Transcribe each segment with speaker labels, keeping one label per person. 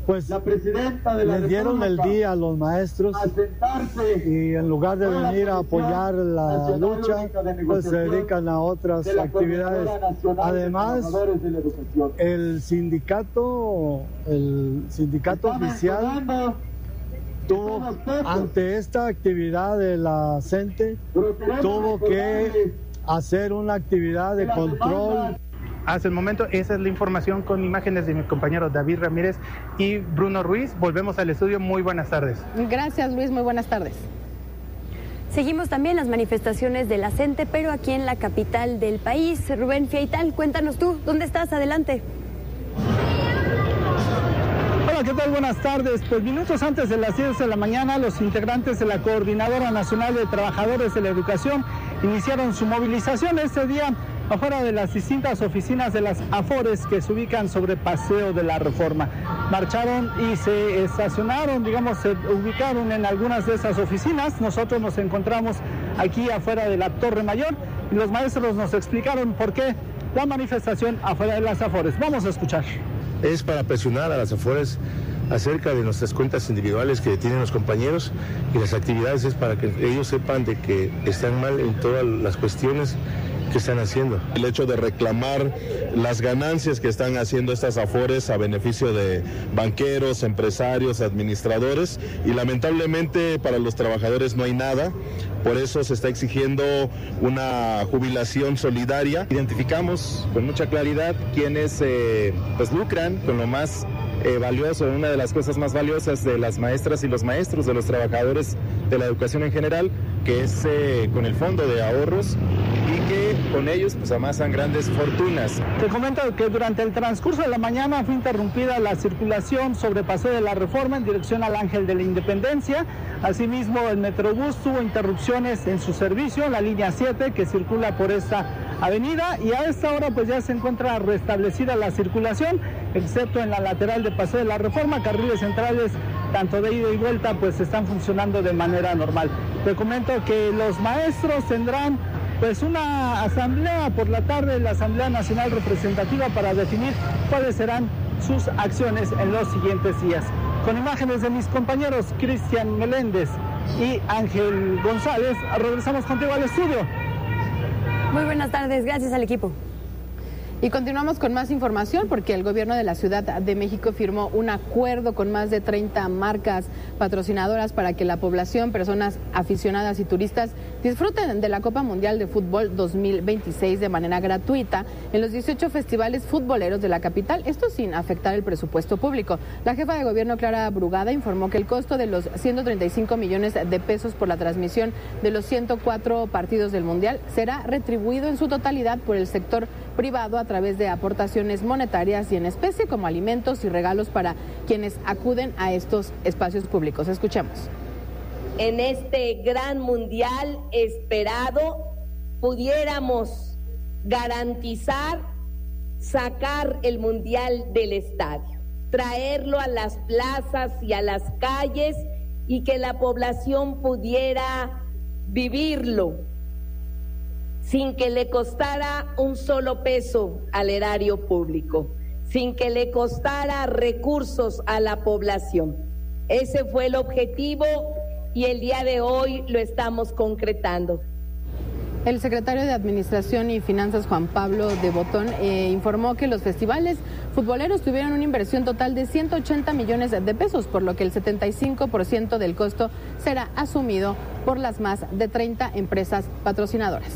Speaker 1: pues
Speaker 2: la presidenta de la
Speaker 1: les dieron el día a los maestros y en lugar de venir a apoyar la lucha, pues se dedican a otras actividades. Además, el sindicato oficial tuvo, ante esta actividad de la CENTE, tuvo que hacer una actividad de control.
Speaker 3: Hasta el momento esa es la información con imágenes de mi compañero David Ramírez y Bruno Ruiz. Volvemos al estudio. Muy buenas tardes.
Speaker 4: Gracias, Luis. Muy buenas tardes.
Speaker 5: Seguimos también las manifestaciones de la CENTE, pero aquí en la capital del país. Rubén Fieital, cuéntanos tú, ¿dónde estás? Adelante.
Speaker 6: Hola, ¿qué tal? Buenas tardes. Pues minutos antes de las 10 de la mañana, los integrantes de la Coordinadora Nacional de Trabajadores de la Educación iniciaron su movilización este día afuera de las distintas oficinas de las AFORES que se ubican sobre Paseo de la Reforma. Marcharon y se estacionaron, se ubicaron en algunas de esas oficinas. Nosotros nos encontramos aquí afuera de la Torre Mayor y los maestros nos explicaron por qué la manifestación afuera de las AFORES. Vamos a escuchar.
Speaker 7: Es para presionar a las AFORES acerca de nuestras cuentas individuales que tienen los compañeros, y las actividades es para que ellos sepan de que están mal en todas las cuestiones que están haciendo.
Speaker 8: El hecho de reclamar las ganancias que están haciendo estas AFORES a beneficio de banqueros, empresarios, administradores, y lamentablemente para los trabajadores no hay nada. Por eso se está exigiendo una jubilación solidaria.
Speaker 9: Identificamos con mucha claridad quienes pues lucran con lo más valioso, una de las cosas más valiosas de las maestras y los maestros, de los trabajadores de la educación en general, que es con el fondo de ahorros, y que con ellos pues amasan grandes fortunas.
Speaker 6: Te comento que durante el transcurso de la mañana fue interrumpida la circulación sobre Paseo de la Reforma en dirección al Ángel de la Independencia. Asimismo, el Metrobús tuvo interrupciones en su servicio, la línea 7 que circula por esta avenida, y a esta hora pues ya se encuentra restablecida la circulación, excepto en la lateral de Paseo de la Reforma. Carriles centrales tanto de ida y vuelta pues están funcionando de manera normal. Te comento que los maestros tendrán pues una asamblea por la tarde, la Asamblea Nacional Representativa, para definir cuáles serán sus acciones en los siguientes días. Con imágenes de mis compañeros Cristian Meléndez y Ángel González, regresamos contigo al estudio.
Speaker 5: Muy buenas tardes, gracias al equipo.
Speaker 4: Y continuamos con más información porque el gobierno de la Ciudad de México firmó un acuerdo con más de 30 marcas patrocinadoras para que la población, personas aficionadas y turistas disfruten de la Copa Mundial de Fútbol 2026 de manera gratuita en los 18 festivales futboleros de la capital, esto sin afectar el presupuesto público. La jefa de gobierno, Clara Brugada, informó que el costo de los 135 millones de pesos por la transmisión de los 104 partidos del Mundial será retribuido en su totalidad por el sector privado a través de aportaciones monetarias y en especie, como alimentos y regalos para quienes acuden a estos espacios públicos. Escuchemos.
Speaker 10: En este gran mundial esperado pudiéramos garantizar sacar el mundial del estadio, traerlo a las plazas y a las calles y que la población pudiera vivirlo sin que le costara un solo peso al erario público, sin que le costara recursos a la población. Ese fue el objetivo y el día de hoy lo estamos concretando.
Speaker 4: El secretario de Administración y Finanzas, Juan Pablo de Botón, informó que los festivales futboleros tuvieron una inversión total de 180 millones de pesos, por lo que el 75% del costo será asumido por las más de 30 empresas patrocinadoras.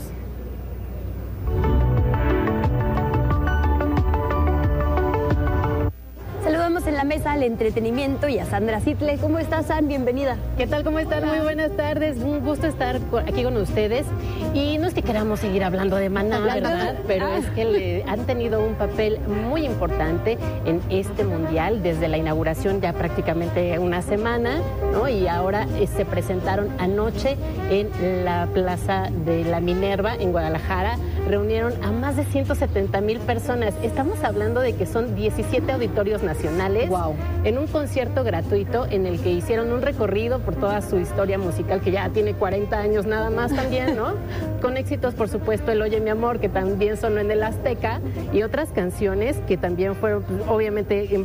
Speaker 5: Saludamos en la mesa al entretenimiento y a Sandra Sitle. ¿Cómo estás, San? Bienvenida.
Speaker 11: ¿Qué tal? ¿Cómo están? Muy buenas tardes. Un gusto estar aquí con ustedes. Y no es que queramos seguir hablando de Maná, ¿verdad? Pero es que han tenido un papel muy importante en este mundial desde la inauguración ya prácticamente una semana, ¿no? Y ahora se presentaron anoche en la Plaza de la Minerva en Guadalajara. Reunieron a más de 170,000 personas. Estamos hablando de que son 17 auditorios nacionales.
Speaker 4: Wow.
Speaker 11: En un concierto gratuito en el que hicieron un recorrido por toda su historia musical, que ya tiene 40 años nada más también, ¿no? Con éxitos, por supuesto, el Oye mi amor, que también sonó en el Azteca, y otras canciones que también fueron, obviamente,